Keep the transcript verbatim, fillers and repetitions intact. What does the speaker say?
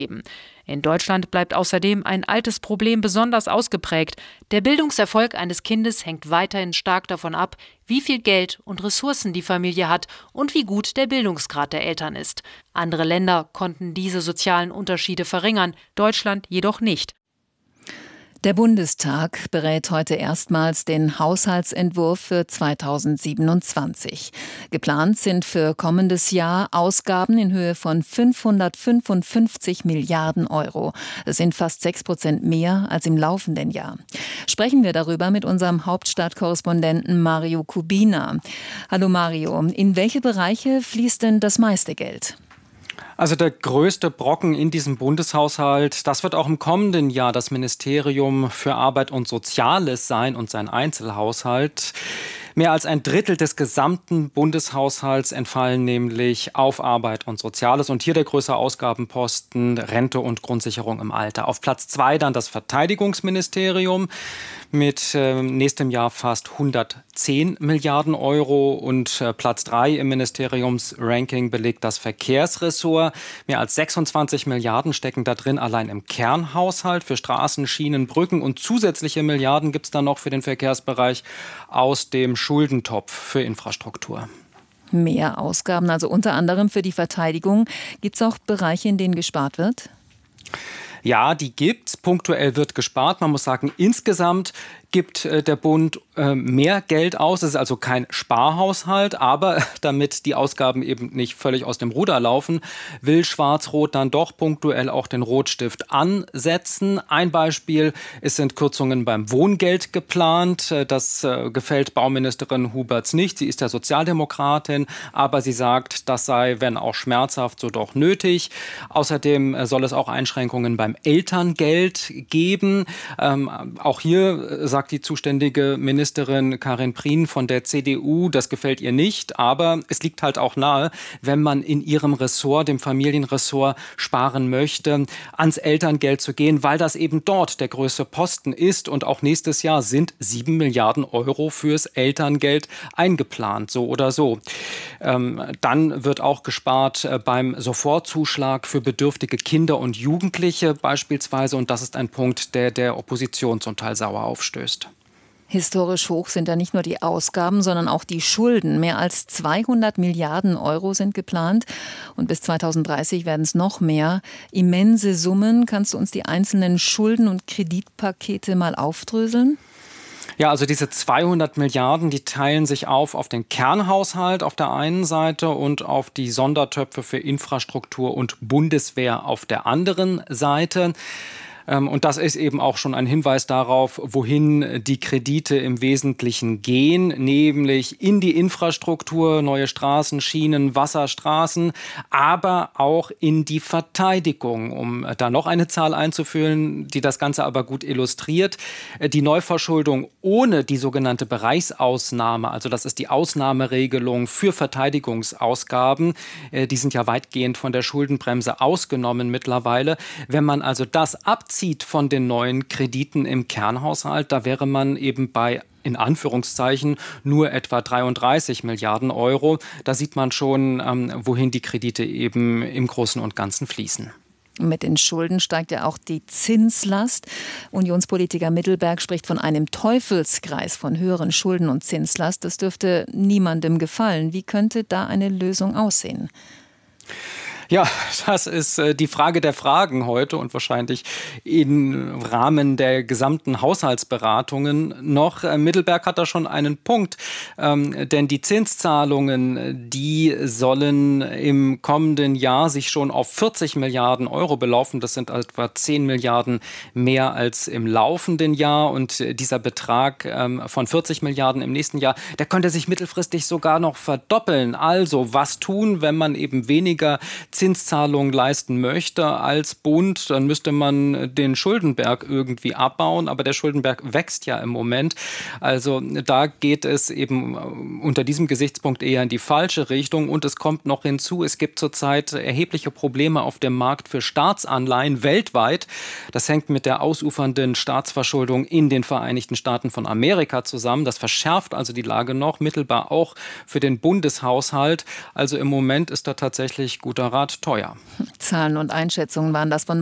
In Deutschland bleibt außerdem ein altes Problem besonders ausgeprägt. Der Bildungserfolg eines Kindes hängt weiterhin stark davon ab, wie viel Geld und Ressourcen die Familie hat und wie gut der Bildungsgrad der Eltern ist. Andere Länder konnten diese sozialen Unterschiede verringern, Deutschland jedoch nicht. Der Bundestag berät heute erstmals den Haushaltsentwurf für zweitausendsiebenundzwanzig. Geplant sind für kommendes Jahr Ausgaben in Höhe von fünfhundertfünfundfünfzig Milliarden Euro. Das sind fast sechs Prozent mehr als im laufenden Jahr. Sprechen wir darüber mit unserem Hauptstadtkorrespondenten Mario Kubina. Hallo Mario, in welche Bereiche fließt denn das meiste Geld? Also der größte Brocken in diesem Bundeshaushalt, das wird auch im kommenden Jahr das Ministerium für Arbeit und Soziales sein und sein Einzelhaushalt. Mehr als ein Drittel des gesamten Bundeshaushalts entfallen nämlich auf Arbeit und Soziales. Und hier der größte Ausgabenposten Rente und Grundsicherung im Alter. Auf Platz zwei dann das Verteidigungsministerium mit äh, nächstem Jahr fast hundertzehn Milliarden Euro. Und äh, Platz drei im Ministeriumsranking belegt das Verkehrsressort. Mehr als sechsundzwanzig Milliarden stecken da drin allein im Kernhaushalt für Straßen, Schienen, Brücken. Und zusätzliche Milliarden gibt es dann noch für den Verkehrsbereich aus dem Schuldentopf für Infrastruktur. Mehr Ausgaben, also unter anderem für die Verteidigung. Gibt es auch Bereiche, in denen gespart wird? Ja, die gibt's. Punktuell wird gespart. Man muss sagen, insgesamt gibt äh, der Bund äh, mehr Geld aus. Es ist also kein Sparhaushalt, aber damit die Ausgaben eben nicht völlig aus dem Ruder laufen, will Schwarz-Rot dann doch punktuell auch den Rotstift ansetzen. Ein Beispiel, es sind Kürzungen beim Wohngeld geplant. Das äh, gefällt Bauministerin Huberts nicht. Sie ist ja Sozialdemokratin, aber sie sagt, das sei, wenn auch schmerzhaft, so doch nötig. Außerdem äh, soll es auch Einschränkungen beim Elterngeld geben. Ähm, auch hier äh, sagt die zuständige Ministerin Karin Prien von der C D U, das gefällt ihr nicht, aber es liegt halt auch nahe, wenn man in ihrem Ressort, dem Familienressort, sparen möchte, ans Elterngeld zu gehen, weil das eben dort der größte Posten ist und auch nächstes Jahr sind sieben Milliarden Euro fürs Elterngeld eingeplant, so oder so. Ähm, dann wird auch gespart äh, beim Sofortzuschlag für bedürftige Kinder und Jugendliche beispielsweise und das ist ein Punkt, der der Opposition zum Teil sauer aufstößt. Historisch hoch sind da nicht nur die Ausgaben, sondern auch die Schulden. Mehr als zweihundert Milliarden Euro sind geplant und bis zweitausenddreißig werden es noch mehr. Immense Summen. Kannst du uns die einzelnen Schulden- und Kreditpakete mal aufdröseln? Ja, also diese zweihundert Milliarden, die teilen sich auf auf den Kernhaushalt auf der einen Seite und auf die Sondertöpfe für Infrastruktur und Bundeswehr auf der anderen Seite. Und das ist eben auch schon ein Hinweis darauf, wohin die Kredite im Wesentlichen gehen, nämlich in die Infrastruktur, neue Straßen, Schienen, Wasserstraßen, aber auch in die Verteidigung. Um da noch eine Zahl einzuführen, die das Ganze aber gut illustriert. Die Neuverschuldung ohne die sogenannte Bereichsausnahme, also das ist die Ausnahmeregelung für Verteidigungsausgaben, die sind ja weitgehend von der Schuldenbremse ausgenommen mittlerweile. Wenn man also das abzieht von den neuen Krediten im Kernhaushalt, da wäre man eben bei in Anführungszeichen nur etwa dreiunddreißig Milliarden Euro. Da sieht man schon, ähm, wohin die Kredite eben im Großen und Ganzen fließen. Mit den Schulden steigt ja auch die Zinslast. Unionspolitiker Mittelberg spricht von einem Teufelskreis von höheren Schulden und Zinslast. Das dürfte niemandem gefallen. Wie könnte da eine Lösung aussehen? Ja, das ist äh, die Frage der Fragen heute und wahrscheinlich im Rahmen der gesamten Haushaltsberatungen noch. Äh, Mittelberg hat da schon einen Punkt, ähm, denn die Zinszahlungen, die sollen im kommenden Jahr sich schon auf vierzig Milliarden Euro belaufen. Das sind etwa zehn Milliarden mehr als im laufenden Jahr und äh, dieser Betrag ähm, von vierzig Milliarden im nächsten Jahr, der könnte sich mittelfristig sogar noch verdoppeln. Also was tun, wenn man eben weniger Zinszahlungen leisten möchte als Bund, dann müsste man den Schuldenberg irgendwie abbauen. Aber der Schuldenberg wächst ja im Moment. Also da geht es eben unter diesem Gesichtspunkt eher in die falsche Richtung. Und es kommt noch hinzu, es gibt zurzeit erhebliche Probleme auf dem Markt für Staatsanleihen weltweit. Das hängt mit der ausufernden Staatsverschuldung in den Vereinigten Staaten von Amerika zusammen. Das verschärft also die Lage noch, mittelbar auch für den Bundeshaushalt. Also im Moment ist da tatsächlich guter Rat Monat teuer. Zahlen und Einschätzungen waren das von